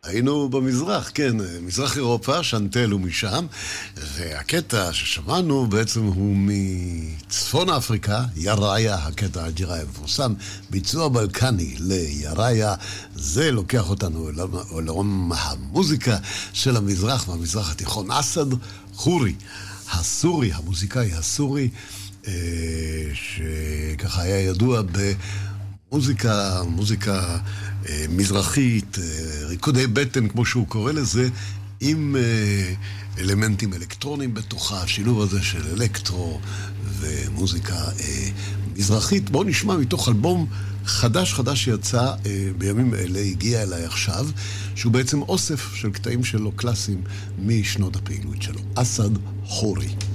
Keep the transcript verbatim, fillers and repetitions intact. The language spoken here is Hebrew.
היינו במזרח, כן, מזרח אירופה, שנטל הוא משם, והקטע ששמענו בעצם הוא מצפון אפריקה, יראיה, הקטע הג'יראי המפורסם, ביצוע בלקני ליראיה, זה לוקח אותנו לעולם המוזיקה של המזרח, מהמזרח התיכון, אסד חורי, הסורי, המוזיקאי הסורי, שככה היה ידוע במוזיקה, מוזיקה מזרחית, ריקודי בטן כמו שהוא קורא לזה, עם אלמנטים אלקטרונים בתוכה, השילוב הזה של אלקטרו ומוזיקה מזרחית. בואו נשמע מתוך אלבום חדש חדש שיצא בימים אלה, הגיע אליי עכשיו, שהוא בעצם אוסף של קטעים שלו קלאסיים משנות הפעילות שלו. אסד חורי.